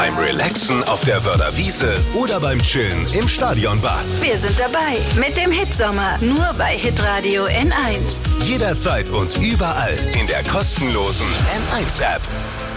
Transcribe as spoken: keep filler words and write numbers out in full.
Beim Relaxen auf der Wörder Wiese oder beim Chillen im Stadionbad. Wir sind dabei mit dem Hitsommer, nur bei Hitradio N eins. Jederzeit und überall in der kostenlosen N eins App.